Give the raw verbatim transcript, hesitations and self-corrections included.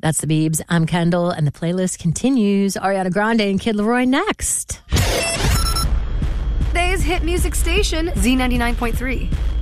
That's the Biebs. I'm Kendall, and the playlist continues. Ariana Grande and Kid Laroi next. Today's hit music station, Z ninety-nine point three.